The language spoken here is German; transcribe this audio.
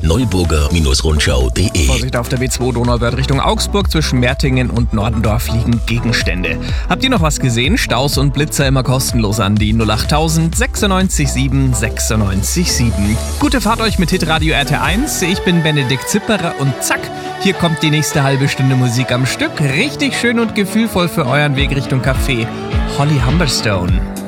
neuburger-rundschau.de. Vorsicht auf der B2 Donauwörth Richtung Augsburg, zwischen Mertingen und Nordendorf liegen Gegenstände. Habt ihr noch was gesehen? Staus und Blitzer immer kostenlos an die 08000 96 7 96 7. Gute Fahrt euch mit Hitradio RT1. Ich bin Benedikt Zipperer und zack, hier kommt die nächste halbe Stunde Musik am Stück. Richtig schön und gefühlvoll für euren Weg Richtung Café. Holly Humberstone.